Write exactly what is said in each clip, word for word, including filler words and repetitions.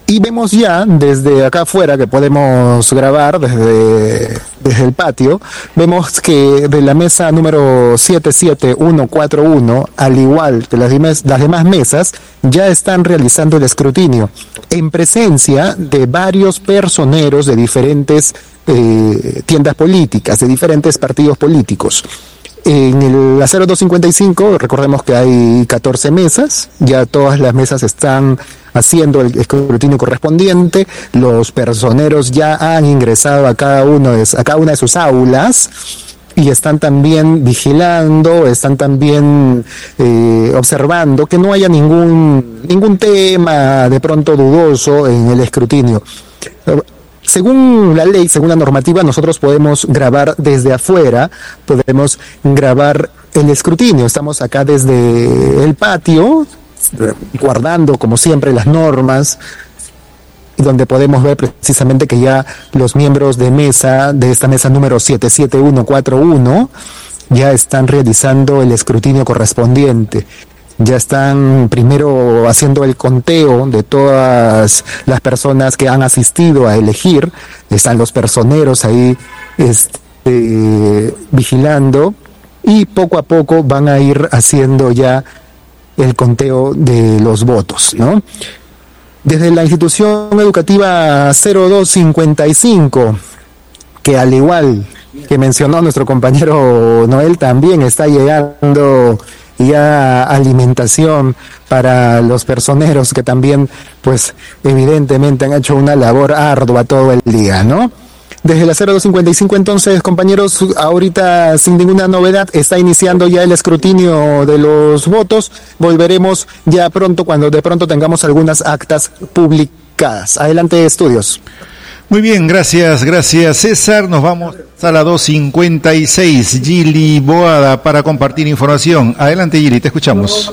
Y vemos ya desde acá afuera, que podemos grabar desde, desde el patio, vemos que de la mesa número siete siete uno cuatro uno, al igual que las demás, las demás mesas, ya están realizando el escrutinio en presencia de varios personeros de diferentes eh, tiendas políticas, de diferentes partidos políticos. En el, la cero dos cincuenta y cinco, recordemos que hay catorce mesas, ya todas las mesas están haciendo el escrutinio correspondiente, los personeros ya han ingresado a cada, uno de, a cada una de sus aulas y están también vigilando, están también eh, observando que no haya ningún, ningún tema de pronto dudoso en el escrutinio. Según la ley, según la normativa, nosotros podemos grabar desde afuera, podemos grabar el escrutinio. Estamos acá desde el patio, guardando como siempre las normas, donde podemos ver precisamente que ya los miembros de mesa, de esta mesa número siete siete uno cuatro uno, ya están realizando el escrutinio correspondiente. Ya están primero haciendo el conteo de todas las personas que han asistido a elegir. Están los personeros ahí este, vigilando, y poco a poco van a ir haciendo ya el conteo de los votos, ¿no? Desde la institución educativa cero dos cincuenta y cinco, que al igual que mencionó nuestro compañero Noel, también está llegando ya alimentación para los personeros, que también, pues, evidentemente han hecho una labor ardua todo el día, ¿no? Desde la cero dos cincuenta y cinco, entonces, compañeros, ahorita sin ninguna novedad está iniciando ya el escrutinio de los votos. Volveremos ya pronto, cuando de pronto tengamos algunas actas publicadas. Adelante, estudios. Muy bien, gracias, gracias César. Nos vamos a la dos cincuenta y seis, Gili Boada, para compartir información. Adelante, Gili, te escuchamos.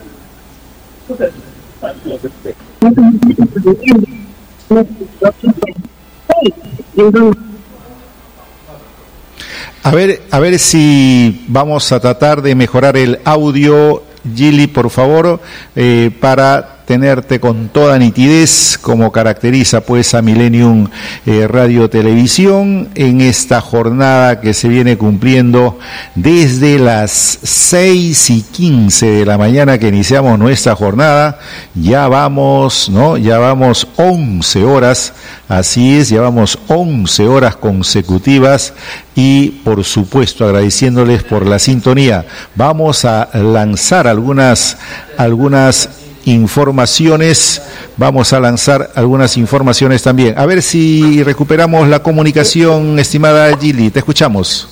A ver, a ver si vamos a tratar de mejorar el audio, Gili, por favor, eh, para tenerte con toda nitidez, como caracteriza pues a Millennium eh, Radio Televisión, en esta jornada que se viene cumpliendo desde las seis y quince de la mañana que iniciamos nuestra jornada. Ya vamos, ¿no? Ya vamos once horas, así es, llevamos once horas consecutivas, y por supuesto agradeciéndoles por la sintonía. Vamos a lanzar algunas, algunas informaciones, vamos a lanzar algunas informaciones también. A ver si recuperamos la comunicación, estimada Gili, te escuchamos.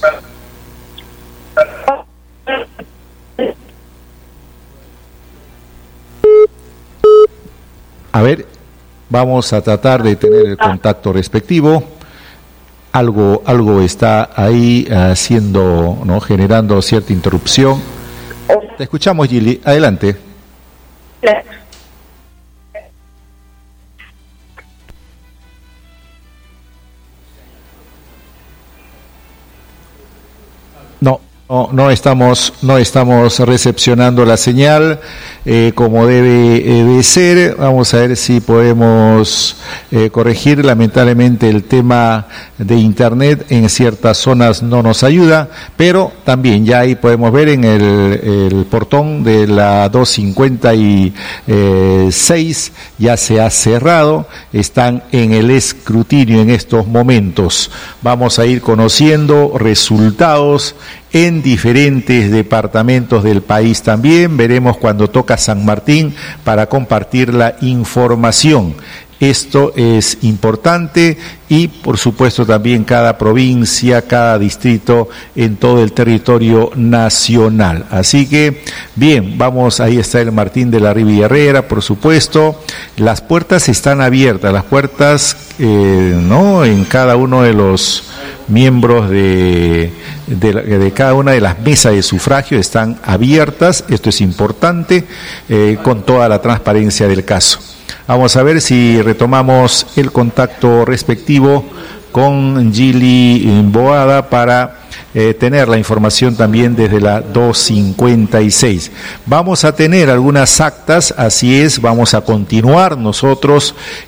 A ver, vamos a tratar de tener el contacto respectivo. Algo, algo está ahí haciendo, ¿no? Generando cierta interrupción. Te escuchamos, Gili, adelante. No, no, no estamos, no estamos recepcionando la señal eh, como debe eh, de ser. Vamos a ver si podemos eh, corregir. Lamentablemente el tema de internet en ciertas zonas no nos ayuda, pero también ya ahí podemos ver en el, el portón de la dos cincuenta y seis ya se ha cerrado. Están en el escrutinio en estos momentos. Vamos a ir conociendo resultados en diferentes departamentos del país también. Veremos cuando toca San Martín para compartir la información. Esto es importante, y por supuesto también cada provincia, cada distrito en todo el territorio nacional. Así que, bien, vamos, ahí está el Martín de la Riviera Herrera, por supuesto. Las puertas están abiertas, las puertas, eh, ¿no? En cada uno de los miembros de, de, de cada una de las mesas de sufragio están abiertas. Esto es importante, eh, con toda la transparencia del caso. Vamos a ver si retomamos el contacto respectivo con Gili Boada para eh, tener la información también desde la dos cincuenta y seis. Vamos a tener algunas actas, así es, vamos a continuar nosotros